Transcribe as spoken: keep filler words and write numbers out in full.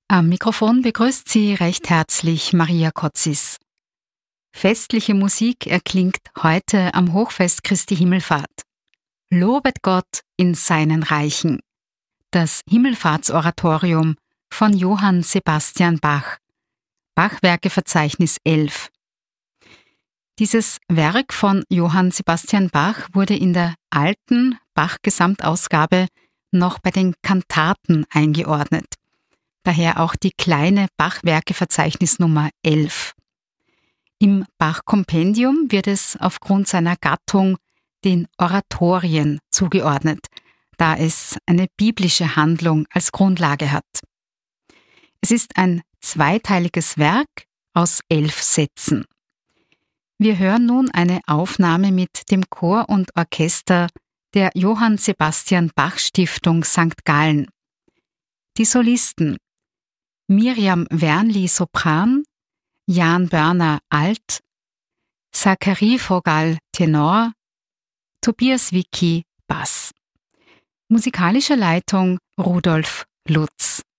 Am Mikrofon begrüßt Sie recht herzlich Maria Kotzis. Festliche Musik erklingt heute am Hochfest Christi Himmelfahrt. Lobet Gott in seinen Reichen. Das Himmelfahrtsoratorium von Johann Sebastian Bach. Bachwerkeverzeichnis elf. Dieses Werk von Johann Sebastian Bach wurde in der alten Bach-Gesamtausgabe noch bei den Kantaten eingeordnet. Daher auch die kleine Bachwerkeverzeichnisnummer elf. Im Bach-Kompendium wird es aufgrund seiner Gattung den Oratorien zugeordnet, da es eine biblische Handlung als Grundlage hat. Es ist ein zweiteiliges Werk aus elf Sätzen. Wir hören nun eine Aufnahme mit dem Chor und Orchester der Johann Sebastian Bach Stiftung Sankt Gallen. Die Solisten: Miriam Wernli Sopran, Jan Börner Alt, Zachary Vogel Tenor, Tobias Wicki Bass. Musikalische Leitung Rudolf Lutz.